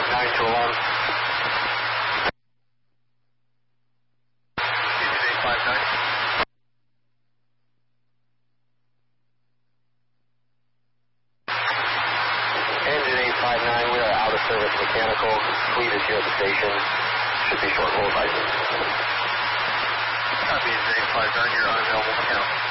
9 to alarm. Engine 859. Engine 859, we are out of service mechanical. Fleet is here at the station. Should be short hold license. Copy, Engine 859, you're unavailable mechanical.